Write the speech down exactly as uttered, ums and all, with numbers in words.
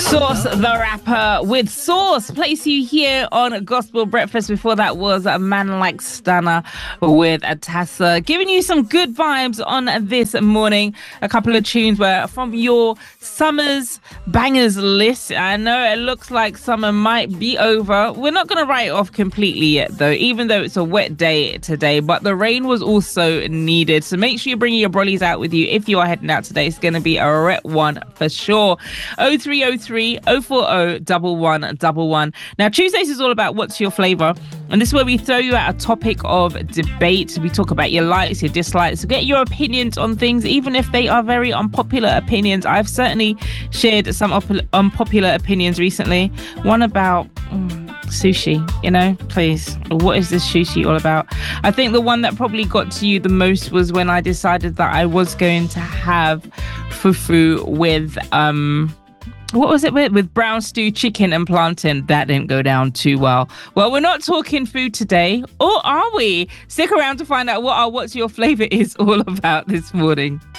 Sauce the Rapper with Sauce. Place you here on Gospel Breakfast. Before that was a Man Like Stunner with Atassa, giving you some good vibes on this morning. A couple of tunes were from your summer's bangers list. I know it looks like summer might be over. We're not going to write it off completely yet, though, even though it's a wet day today. But the rain was also needed. So make sure you're bringing your brollies out with you if you are heading out today. It's going to be a wet one for sure. oh three oh three, oh four oh, one one one one. Now, Tuesdays is all about what's your flavour. And this is where we throw you at a topic of debate. We talk about your likes, your dislikes, get your opinions on things, even if they are very unpopular opinions. I've certainly shared some up- unpopular opinions recently. One about mm, sushi, you know, please. What is this sushi all about? I think the one that probably got to you the most was when I decided that I was going to have fufu with... um. What was it with? With brown stew chicken and plantain. That didn't go down too well. Well, we're not talking food today, or are we? Stick around to find out what our What's Your Flavour is all about this morning.